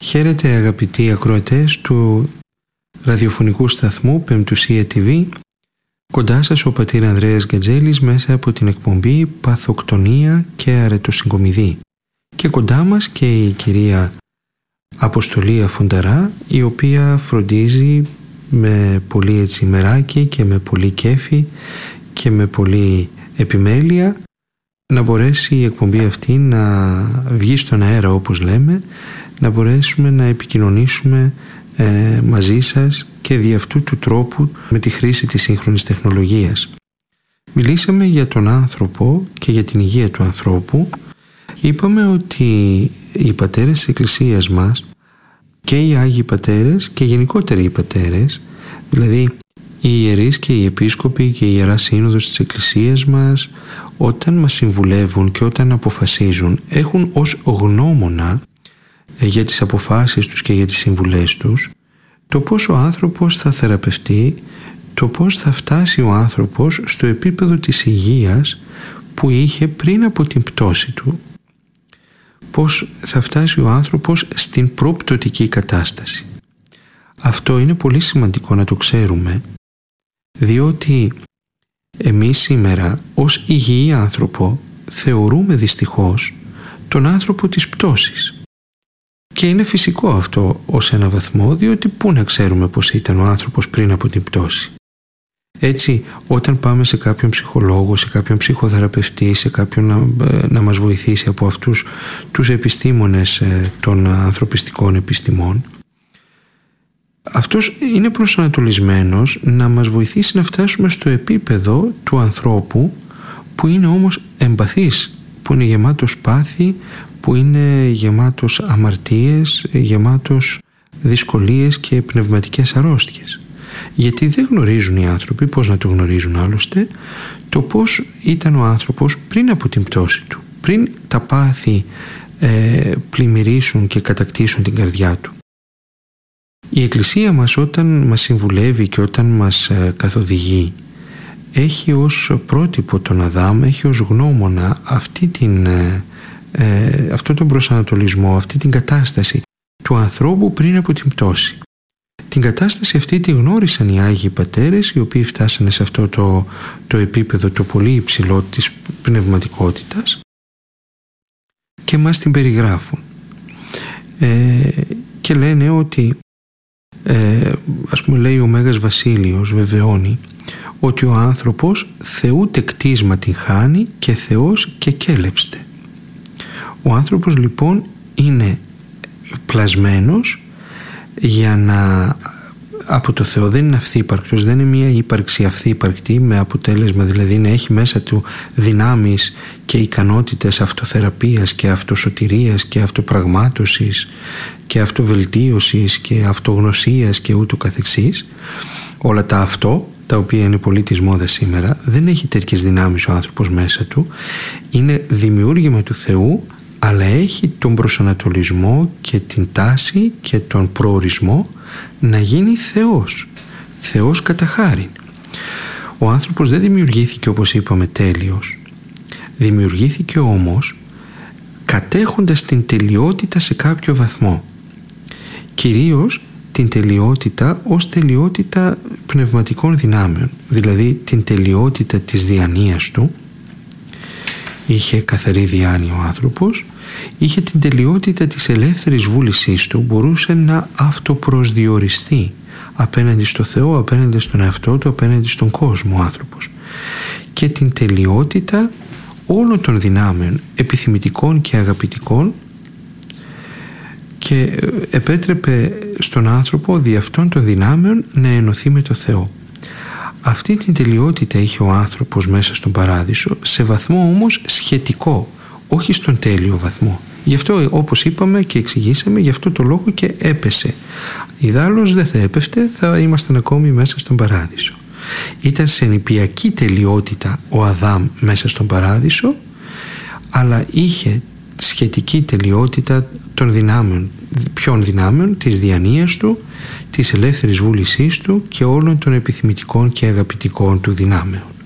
Χαίρετε αγαπητοί ακροατές του ραδιοφωνικού σταθμού Πεμπτουσία TV. Κοντά σας ο πατήρ Ανδρέας Γκατζέλης μέσα από την εκπομπή Παθοκτονία και Αρετοσυγκομιδή. Και κοντά μας και η κυρία Αποστολία Φονταρά, η οποία φροντίζει με πολύ μεράκι και με πολύ κέφι και με πολύ επιμέλεια να μπορέσει η εκπομπή αυτή να βγει στον αέρα, όπως λέμε, να μπορέσουμε να επικοινωνήσουμε μαζί σας και δι' αυτού του τρόπου με τη χρήση της σύγχρονης τεχνολογίας. Μιλήσαμε για τον άνθρωπο και για την υγεία του ανθρώπου. Είπαμε ότι οι πατέρες της Εκκλησίας μας και οι Άγιοι Πατέρες και γενικότερα οι πατέρες, δηλαδή οι ιερείς και οι επίσκοποι και η Ιερά Σύνοδος της Εκκλησίας μας, όταν μας συμβουλεύουν και όταν αποφασίζουν, έχουν ως γνώμονα για τις αποφάσεις τους και για τις συμβουλές τους το πώς ο άνθρωπος θα θεραπευτεί, το πώς θα φτάσει ο άνθρωπος στο επίπεδο της υγείας που είχε πριν από την πτώση του, πώς θα φτάσει ο άνθρωπος στην προπτωτική κατάσταση. Αυτό είναι πολύ σημαντικό να το ξέρουμε, διότι εμείς σήμερα ως υγιή άνθρωπο θεωρούμε δυστυχώς τον άνθρωπο της πτώσης. Και είναι φυσικό αυτό ως ένα βαθμό, διότι πού να ξέρουμε πως ήταν ο άνθρωπος πριν από την πτώση. Έτσι, όταν πάμε σε κάποιον ψυχολόγο, σε κάποιον ψυχοθεραπευτή, σε κάποιον να μας βοηθήσει από αυτούς τους επιστήμονες των ανθρωπιστικών επιστημών, αυτός είναι προσανατολισμένος να μας βοηθήσει να φτάσουμε στο επίπεδο του ανθρώπου που είναι όμως εμπαθής, που είναι γεμάτος πάθη, που είναι γεμάτος αμαρτίες, γεμάτος δυσκολίες και πνευματικές αρρώστιες. Γιατί δεν γνωρίζουν οι άνθρωποι, πώς να το γνωρίζουν άλλωστε, το πώς ήταν ο άνθρωπος πριν από την πτώση του, πριν τα πάθη πλημμυρίσουν και κατακτήσουν την καρδιά του. Η Εκκλησία μας όταν μας συμβουλεύει και όταν μας καθοδηγεί, έχει ως πρότυπο τον Αδάμ, έχει ως γνώμονα αυτό τον προσανατολισμό, αυτή την κατάσταση του ανθρώπου πριν από την πτώση. Την κατάσταση αυτή τη γνώρισαν οι Άγιοι Πατέρες, οι οποίοι φτάσανε σε αυτό το επίπεδο το πολύ υψηλό της πνευματικότητας και μας την περιγράφουν. Και λένε ότι ας πούμε λέει ο Μέγας Βασίλειος, βεβαιώνει ότι ο άνθρωπος Θεού τεκτίσμα την χάνει και Θεός και κέλεψτε. Ο άνθρωπος λοιπόν είναι πλασμένος για να από το Θεό, δεν είναι αυθύπαρκτος, δεν είναι μια ύπαρξη αυθύπαρκτη με αποτέλεσμα δηλαδή να έχει μέσα του δυνάμεις και ικανότητες αυτοθεραπείας και αυτοσωτηρίας και αυτοπραγμάτωσης και αυτοβελτίωσης και αυτογνωσίας και ούτω καθεξής. Όλα τα αυτό, τα οποία είναι πολύ της μόδας σήμερα, δεν έχει τέτοιες δυνάμεις ο άνθρωπος μέσα του, είναι δημιούργημα του Θεού, αλλά έχει τον προσανατολισμό και την τάση και τον προορισμό να γίνει Θεός κατά χάριν. Ο άνθρωπος δεν δημιουργήθηκε, όπως είπαμε, τέλειος. Δημιουργήθηκε όμως κατέχοντας την τελειότητα σε κάποιο βαθμό. Κυρίως την τελειότητα ως τελειότητα πνευματικών δυνάμεων, δηλαδή την τελειότητα της διανοίας του. Είχε καθαρή διάνοια ο άνθρωπος, είχε την τελειότητα της ελεύθερης βούλησής του, μπορούσε να αυτοπροσδιοριστεί απέναντι στο Θεό, απέναντι στον εαυτό του, απέναντι στον κόσμο ο άνθρωπος, και την τελειότητα όλων των δυνάμεων επιθυμητικών και αγαπητικών, και επέτρεπε στον άνθρωπο δι' αυτών των δυνάμεων να ενωθεί με το Θεό. Αυτή την τελειότητα είχε ο άνθρωπος μέσα στον Παράδεισο, σε βαθμό όμως σχετικό, όχι στον τέλειο βαθμό. Γι' αυτό, όπως είπαμε και εξηγήσαμε, γι' αυτό το λόγο και έπεσε. Ιδάλλως δεν θα έπεφτε, θα ήμασταν ακόμη μέσα στον Παράδεισο. Ήταν σε νηπιακή τελειότητα ο Αδάμ μέσα στον Παράδεισο, αλλά είχε σχετική τελειότητα των δυνάμεων. Ποιων δυνάμεων? Της διανοίας του, της ελεύθερης βούλησής του και όλων των επιθυμητικών και αγαπητικών του δυνάμεων.